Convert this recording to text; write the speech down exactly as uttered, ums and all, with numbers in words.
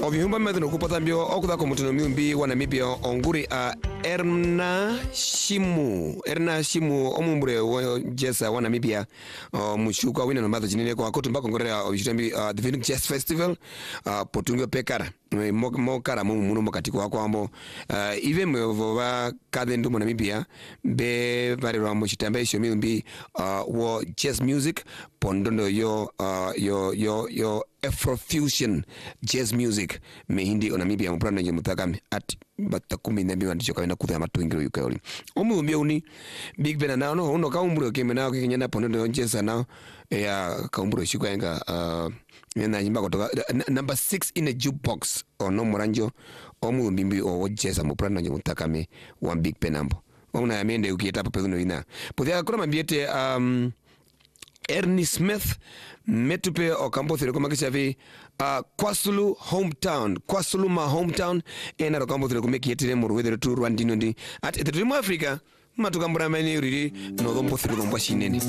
Ovihumba metho kupata mbio okuda komutino miumbi wana mibia onguri a Erna Shimu Erna Shimu omumbure wo jesa wana mibia mushuka wina no matho jinene kwa kotumba kongorera obishitambi the Phoenix Jazz Festival potungyo pekara mo mo kara mu muno mokati kwa kwambo ive mwe va kadendo mona mibia be bare ramo chitambe sho miumbi wo jazz music pondondo yo yo yo yo Afrofusion jazz music mehindi onamibia mprana nje mutakame at batakumi na biwa ndicho kawena kutha matuingiro yukaoli omu umbia uni Big Ben na no uno kaumburo keme na kinyana pondondo jazz na ya kaumburo shikwa enga uh, na nyimba kutoka number six in a jukebox ono moranjo omu umbimbi o jazz mprana nje mutakame wa Big Ben ambo ona yamende ukieta pa peguno ina podia kuna mambiete um Ernie Smith metupe okambo thero koma kishavi uh, Kwasulu hometown Kwasulu ma hometown ena okambo thero kumekiyetire mu ruwedero tu Rwandino ndi at the Dream Africa matukambura mani uriri no dombo thero dombo shinene